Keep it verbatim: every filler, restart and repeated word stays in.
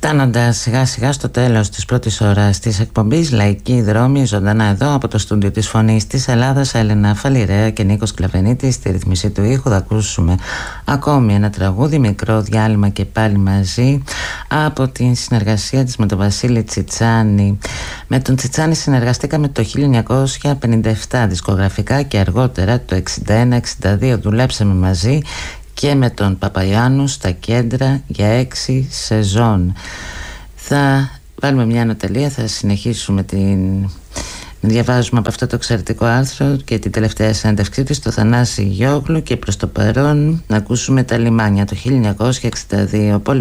Φτάνοντας σιγά σιγά στο τέλος της πρώτης ώρας της εκπομπής, Λαϊκή Δρόμη, ζωντανά εδώ από το στούντιο της Φωνής της Ελλάδας, Έλενα Φαλιρέα και Νίκος Κλαβενίτης στη ρυθμίση του ήχου. Θα ακούσουμε ακόμη ένα τραγούδι, μικρό διάλειμμα και πάλι μαζί, από την συνεργασία της με τον Βασίλη Τσιτσάνη. Με τον Τσιτσάνη συνεργαστήκαμε το χίλια εννιακόσια πενήντα επτά δισκογραφικά και αργότερα το εξήντα ένα εξήντα δύο δουλέψαμε μαζί και με τον Παπαϊάννου στα Κέντρα για έξι σεζόν. Θα βάλουμε μια ανατελεία, θα συνεχίσουμε την... διαβάζουμε από αυτό το εξαιρετικό άρθρο και την τελευταία συνέντευξή της στο Θανάση Γιόγλου, και προς το παρόν να ακούσουμε τα λιμάνια το χίλια εννιακόσια εξήντα δύο. Πολύ